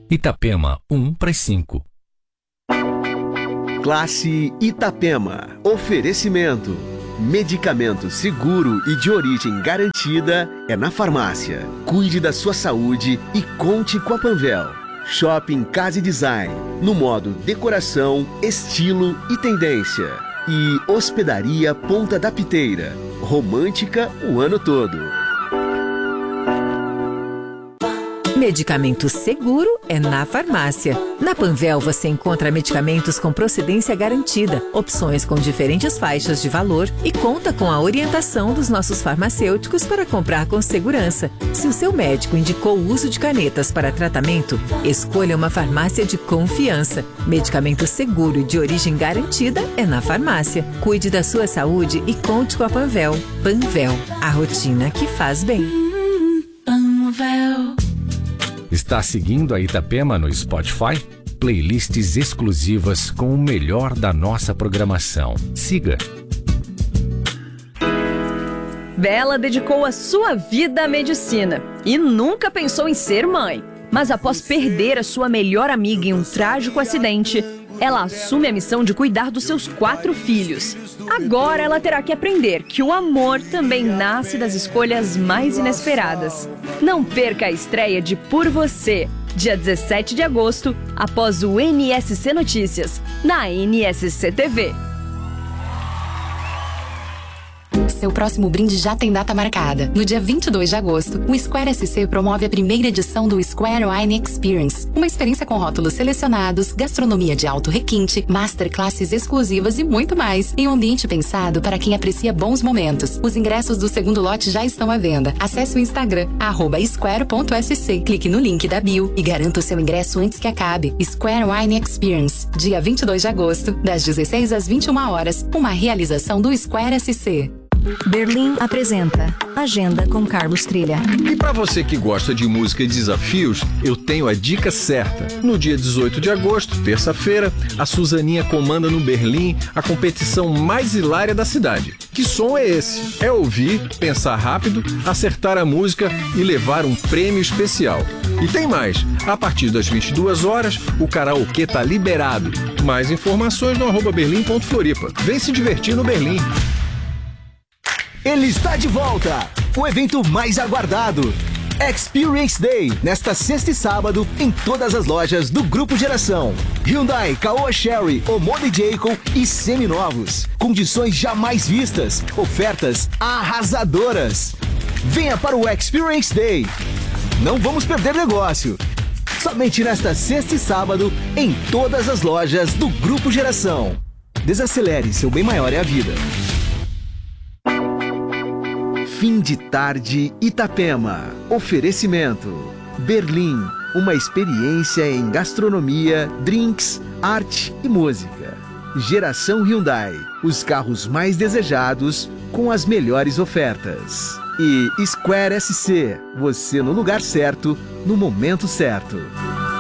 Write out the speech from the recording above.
Itapema, 1/5. Classe Itapema. Oferecimento. Medicamento seguro e de origem garantida é na farmácia. Cuide da sua saúde e conte com a Panvel. Shopping Casa e Design, no modo decoração, estilo e tendência. E Hospedaria Ponta da Piteira, romântica o ano todo. Medicamento seguro é na farmácia. Na Panvel você encontra medicamentos com procedência garantida, opções com diferentes faixas de valor e conta com a orientação dos nossos farmacêuticos para comprar com segurança. Se o seu médico indicou o uso de canetas para tratamento, escolha uma farmácia de confiança. Medicamento seguro e de origem garantida é na farmácia. Cuide da sua saúde e conte com a Panvel. Panvel, a rotina que faz bem. Panvel. Está seguindo a Itapema no Spotify? Playlists exclusivas com o melhor da nossa programação. Siga. Bela dedicou a sua vida à medicina e nunca pensou em ser mãe. Mas após perder a sua melhor amiga em um trágico acidente, ela assume a missão de cuidar dos seus 4 filhos. Agora ela terá que aprender que o amor também nasce das escolhas mais inesperadas. Não perca a estreia de Por Você, dia 17 de agosto, após o NSC Notícias, na NSC TV. Seu próximo brinde já tem data marcada. No dia 22 de agosto, o Square SC promove a primeira edição do Square Wine Experience, uma experiência com rótulos selecionados, gastronomia de alto requinte, masterclasses exclusivas e muito mais, em um ambiente pensado para quem aprecia bons momentos. Os ingressos do segundo lote já estão à venda. Acesse o Instagram, @square.sc, clique no link da bio e garanta o seu ingresso antes que acabe. Square Wine Experience, dia 22 de agosto, das 16 às 21 horas, uma realização do Square SC. Berlim apresenta Agenda com Carlos Trilha. E para você que gosta de música e desafios, eu tenho a dica certa. No dia 18 de agosto, terça-feira, a Suzaninha comanda no Berlim a competição mais hilária da cidade. Que som é esse? É ouvir, pensar rápido, acertar a música e levar um prêmio especial. E tem mais. A partir das 22 horas, o karaokê tá liberado. Mais informações no @berlim.floripa. Vem se divertir no Berlim. Ele está de volta! O evento mais aguardado. Experience Day, nesta sexta e sábado, em todas as lojas do Grupo Geração. Hyundai, Caoa Chery, Omode Jayco e seminovos. Condições jamais vistas, ofertas arrasadoras. Venha para o Experience Day. Não vamos perder negócio. Somente nesta sexta e sábado, em todas as lojas do Grupo Geração. Desacelere, seu bem maior é a vida. Fim de tarde Itapema. Oferecimento. Berlim, uma experiência em gastronomia, drinks, arte e música. Geração Hyundai, os carros mais desejados com as melhores ofertas. E Square SC, você no lugar certo, no momento certo.